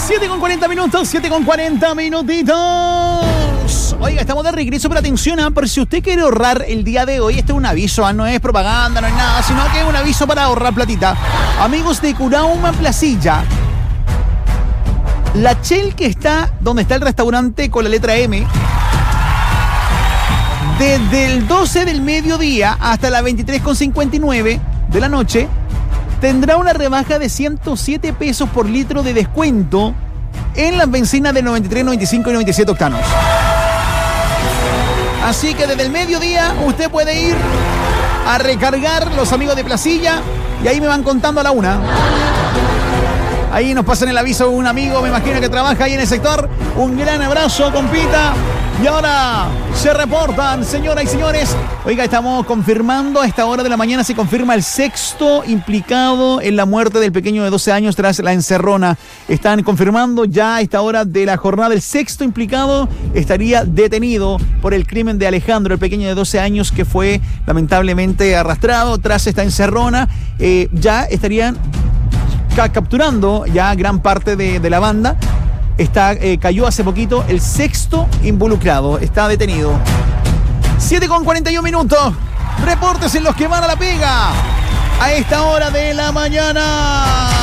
7:40 minutos, 7:40 minutitos. Oiga, estamos de regreso, pero atención, por si usted quiere ahorrar el día de hoy, este es un aviso, no es propaganda, no es nada, sino que es un aviso para ahorrar platita. Amigos de Curauma Placilla, la Shell que está donde está el restaurante con la letra M, desde el 12 del mediodía hasta las 23:59 de la noche, tendrá una rebaja de 107 pesos por litro de descuento en las bencinas de 93, 95 y 97 octanos. Así que desde el mediodía usted puede ir a recargar, los amigos de Placilla, y ahí me van contando a la una. Ahí nos pasan el aviso un amigo, me imagino que trabaja ahí en el sector. Un gran abrazo, compita. Y ahora se reportan, señoras y señores. Oiga, estamos confirmando a esta hora de la mañana, se confirma el sexto implicado en la muerte del pequeño de 12 años tras la encerrona. Están confirmando ya a esta hora de la jornada, el sexto implicado estaría detenido por el crimen de Alejandro, el pequeño de 12 años que fue lamentablemente arrastrado tras esta encerrona. Ya estarían capturando ya gran parte de la banda. Cayó hace poquito el sexto involucrado, está detenido. 7:41 minutos. Reportes en los que van a la pega a esta hora de la mañana.